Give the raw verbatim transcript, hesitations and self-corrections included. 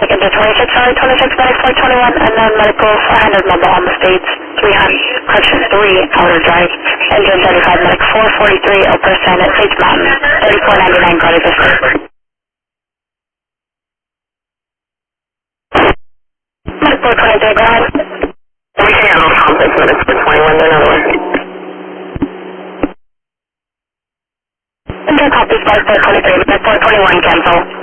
traffic into twenty-six, sorry, twenty-six, medic four twenty-one, and then medical four hundred, mobile on the states, three hundred, correction, three, outer drive, engine seventy-five, medic four forty-three, Upper Senate, Sage Mountain, thirty-four ninety-nine, Garden District. Medic four twenty-three, go ahead. We can handle complex medic four twenty-one, they're another one. Engine copies, medic four twenty-three, medic four twenty-one, cancel.